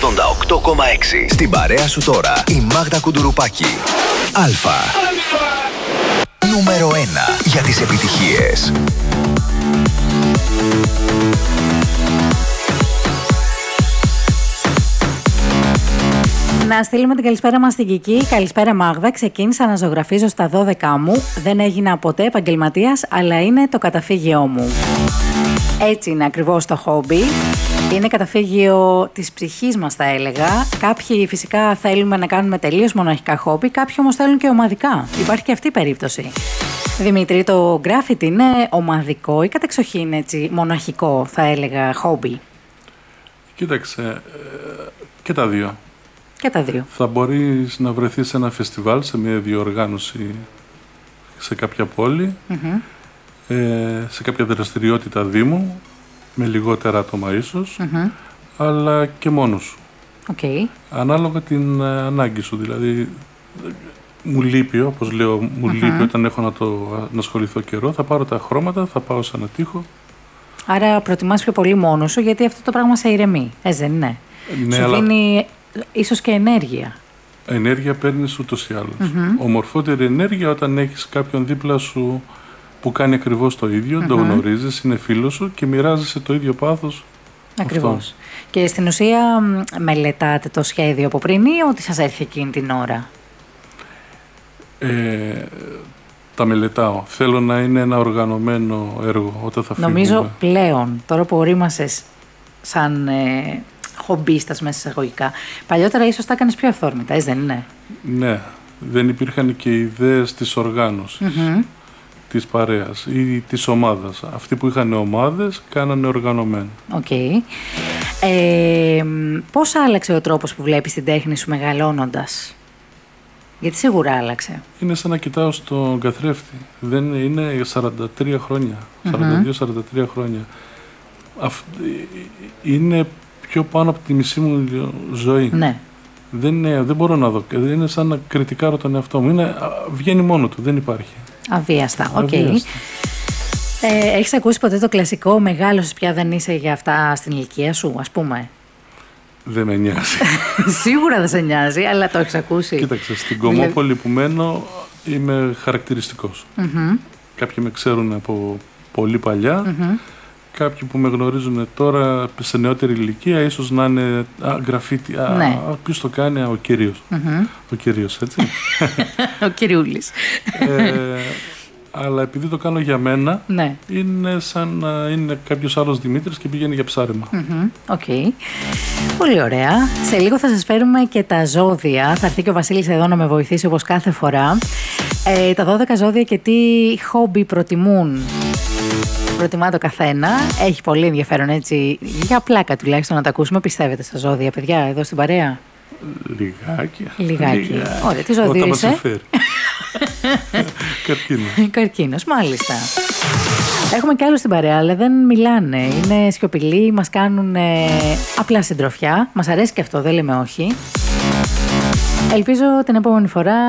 88,6. Στην παρέα σου τώρα η Μάγδα Κουντουρουπάκη. Αλφα. Νούμερο 1 για τις επιτυχίες. Να στείλουμε την καλησπέρα μας στην Κική. Καλησπέρα Μάγδα, ξεκίνησα να ζωγραφίζω στα 12 μου. Δεν έγινα ποτέ επαγγελματίας, αλλά είναι το καταφύγιό μου. Έτσι είναι ακριβώς το χόμπι. Είναι καταφύγιο της ψυχής μας, θα έλεγα. Κάποιοι φυσικά θέλουμε να κάνουμε τελείως μοναχικά χόμπι, κάποιοι όμως θέλουν και ομαδικά. Υπάρχει και αυτή η περίπτωση. Δημήτρη, το γκράφιτι είναι ομαδικό ή κατεξοχήν έτσι μοναχικό, θα έλεγα, χόμπι? Κοίταξε, και τα δύο. Και τα δύο. Θα μπορείς να βρεθείς σε ένα φεστιβάλ, σε μια διοργάνωση σε κάποια πόλη, σε κάποια δραστηριότητα δήμου, με λιγότερα άτομα ίσως, αλλά και μόνος σου. Okay. Ανάλογα την ανάγκη σου, δηλαδή μου λείπει, όπως λέω, μου λείπει όταν έχω να ασχοληθώ καιρό, θα πάρω τα χρώματα, θα πάω σε ένα τοίχο. Άρα προτιμάς πιο πολύ μόνος σου, γιατί αυτό το πράγμα σε ηρεμεί, έτσι δεν είναι? Ναι, σου δίνει ίσως και ενέργεια. Ενέργεια παίρνεις ούτως ή άλλως. Ομορφότερη ενέργεια όταν έχεις κάποιον δίπλα σου που κάνει ακριβώς το ίδιο, το γνωρίζεις, είναι φίλος σου και μοιράζεσαι το ίδιο πάθος. Ακριβώς. Αυτό. Και στην ουσία μελετάτε το σχέδιο από πριν ή ότι σας έρθει εκείνη την ώρα? Τα μελετάω. Θέλω να είναι ένα οργανωμένο έργο όταν θα φύγουμε. Νομίζω πλέον, τώρα που ορίμασες σαν χομπίστας μέσα εισαγωγικά, παλιότερα ίσως τα έκανες πιο αυθόρμητα, έτσι δεν είναι? Ναι, δεν υπήρχαν και ιδέες της οργάνωσης, της παρέας ή της ομάδας. Αυτοί που είχαν ομάδες κάνανε οργανωμένο. Okay. Πώς άλλαξε ο τρόπος που βλέπεις την τέχνη σου μεγαλώνοντας? Γιατί σίγουρα άλλαξε. Είναι σαν να κοιτάω στον καθρέφτη. Δεν είναι 43 χρόνια, 42-43 χρόνια. Είναι πιο πάνω από τη μισή μου ζωή. Ναι. Δεν μπορώ να δω. Είναι σαν να κριτικάρω τον εαυτό μου. Βγαίνει μόνο του, δεν υπάρχει. Αβίαστα, οκ. Έχεις ακούσει ποτέ το κλασικό «μεγάλωσες πια, δεν είσαι για αυτά στην ηλικία σου», ας πούμε? Δεν με νοιάζει. Σίγουρα δεν σε νοιάζει, αλλά το έχεις ακούσει? Κοίταξε, στην Κομμόπολη που μένω είμαι χαρακτηριστικός. Κάποιοι με ξέρουν από πολύ παλιά. Κάποιοι που με γνωρίζουν τώρα σε νεότερη ηλικία ίσως να είναι γραφίτι. Ναι. Ποιος το κάνει? Ο Κύριος. Ο Κύριος, έτσι. Ο Κυριούλης. Αλλά επειδή το κάνω για μένα, ναι, είναι σαν να είναι κάποιος άλλος Δημήτρης και πηγαίνει για ψάρεμα. Okay. Πολύ ωραία. Σε λίγο θα σας φέρουμε και τα ζώδια. Θα έρθει και ο Βασίλης εδώ να με βοηθήσει όπως κάθε φορά. Τα 12 ζώδια και τι χόμπι προτιμά το καθένα. Έχει πολύ ενδιαφέρον, έτσι, για πλάκα τουλάχιστον να τα ακούσουμε. Πιστεύετε στα ζώδια, παιδιά, εδώ στην παρέα? Λιγάκι. Ωραία, τι ζώδιο είσαι? Καρκίνος, μάλιστα. Έχουμε και άλλους στην παρέα, αλλά δεν μιλάνε. Είναι σιωπηλοί, μας κάνουν απλά συντροφιά. Μας αρέσει και αυτό, δεν λέμε όχι. Ελπίζω την επόμενη φορά